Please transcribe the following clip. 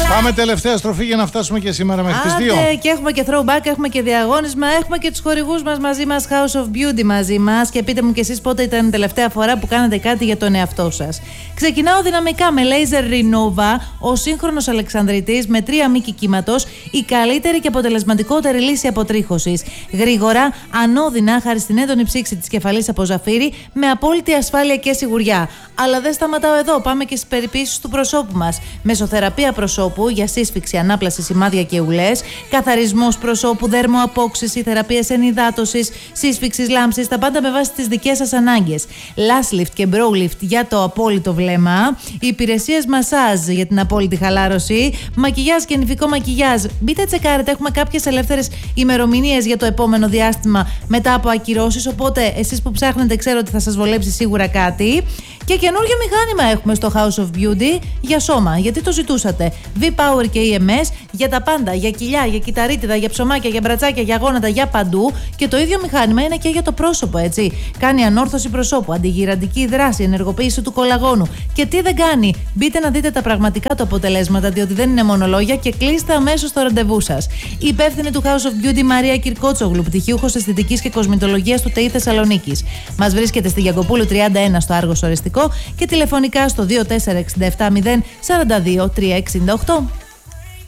Πάμε τελευταία στροφή για να φτάσουμε και σήμερα μέχρι τις 2. Και έχουμε και throwback, έχουμε και διαγώνισμα, έχουμε και τους χορηγούς μας μαζί μας, House of Beauty μαζί μας. Και πείτε μου κι εσείς πότε ήταν η τελευταία φορά που κάνατε κάτι για τον εαυτό σας. Ξεκινάω δυναμικά με Laser Renova, ο σύγχρονος αλεξανδριτής με 3 μήκη κύματος, η καλύτερη και αποτελεσματικότερη λύση αποτρίχωσης. Γρήγορα, ανώδυνα, χάρη στην έντονη ψήξη της κεφαλής από ζαφύρι, με απόλυτη ασφάλεια και σιγουριά. Αλλά δεν σταματάω εδώ, πάμε και στις περιποίησεις του προσώπου μας. Μεσοθεραπεία προσώπου για σύσφυξη, ανάπλαση, σημάδια και ουλές, καθαρισμός προσώπου, δέρμοαπόξυση, θεραπείες ενυδάτωσης, σύσφυξης, λάμψης, τα πάντα με βάση τις δικές σας ανάγκες. Lash lift και brow lift για το απόλυτο βλέμμα, υπηρεσίες μασάζ για την απόλυτη χαλάρωση, μακιγιάζ και νηφικό μακιγιάζ. Μπείτε τσεκάρετε, έχουμε κάποιες ελεύθερες ημερομηνίες για το επόμενο διάστημα μετά από ακυρώσεις. Οπότε εσείς που ψάχνετε, ξέρω ότι θα σας βολέψει σίγουρα κάτι. Και καινούργιο μηχάνημα έχουμε στο House of Beauty για σώμα, γιατί το ζητούσατε. V-Power και EMS για τα πάντα, για κοιλιά, για κυταρίτιδα, για ψωμάκια, για μπρατσάκια, για γόνατα, για παντού. Και το ίδιο μηχάνημα είναι και για το πρόσωπο, έτσι. Κάνει ανόρθωση προσώπου, αντιγυραντική δράση, ενεργοποίηση του κολαγόνου. Και τι δεν κάνει. Μπείτε να δείτε τα πραγματικά του αποτελέσματα, διότι δεν είναι μόνο λόγια, και κλείστε αμέσως το ραντεβού σας. Η υπεύθυνη του House of Beauty, Μαρία Κυρκότσογλου, πτυχίουχος αισθητικής και κοσμητολογίας του ΤΕΙ Θεσσαλονίκης. Μας βρίσκεται στη Γιακοπούλου 31 στο Άργος Οριστικό και τηλεφωνικά στο 2467 042 368.